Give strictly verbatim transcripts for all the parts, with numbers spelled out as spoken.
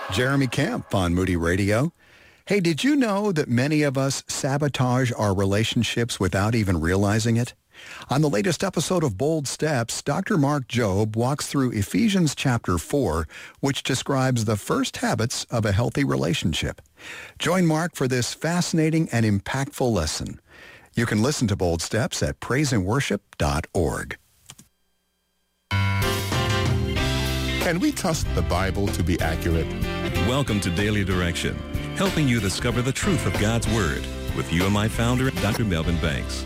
Jeremy Camp on Moody Radio. Hey, did you know that many of us sabotage our relationships without even realizing it? On the latest episode of Bold Steps, Doctor Mark Jobe walks through Ephesians chapter four, which describes the first habits of a healthy relationship. Join Mark for this fascinating and impactful lesson. You can listen to Bold Steps at praise and worship dot org. Can we trust the Bible to be accurate? Welcome to Daily Direction, helping you discover the truth of God's Word with U M I founder, Doctor Melvin Banks.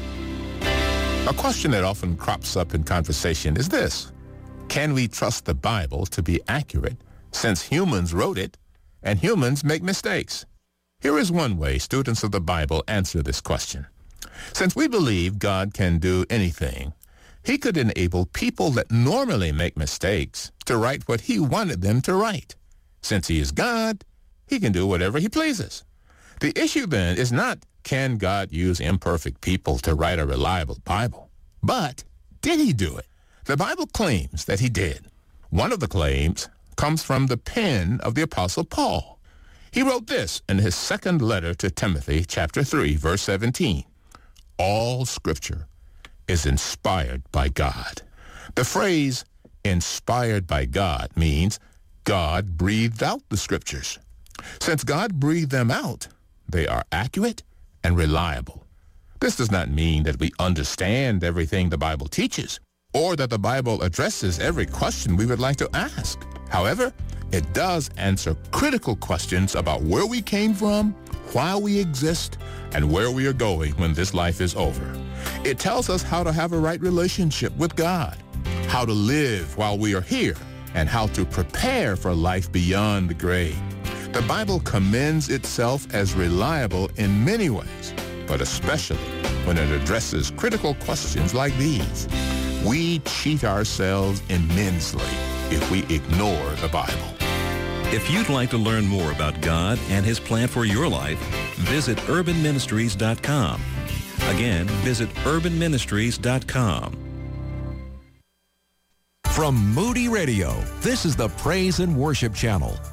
A question that often crops up in conversation is this: can we trust the Bible to be accurate since humans wrote it and humans make mistakes? Here is one way students of the Bible answer this question. Since we believe God can do anything, he could enable people that normally make mistakes to write what he wanted them to write. Since he is God, he can do whatever he pleases. The issue then is not, can God use imperfect people to write a reliable Bible? But did he do it? The Bible claims that he did. One of the claims comes from the pen of the Apostle Paul. He wrote this in his second letter to Timothy, chapter three, verse seventeen. All Scripture is inspired by God. The phrase inspired by God means God breathed out the Scriptures. Since God breathed them out, they are accurate and reliable. This does not mean that we understand everything the Bible teaches, or that the Bible addresses every question we would like to ask. However, it does answer critical questions about where we came from, why we exist, and where we are going when this life is over. It tells us how to have a right relationship with God, how to live while we are here, and how to prepare for life beyond the grave. The Bible commends itself as reliable in many ways, but especially when it addresses critical questions like these. We cheat ourselves immensely if we ignore the Bible. If you'd like to learn more about God and his plan for your life, visit urban ministries dot com. Again, visit urban ministries dot com. From Moody Radio, this is the Praise and Worship Channel.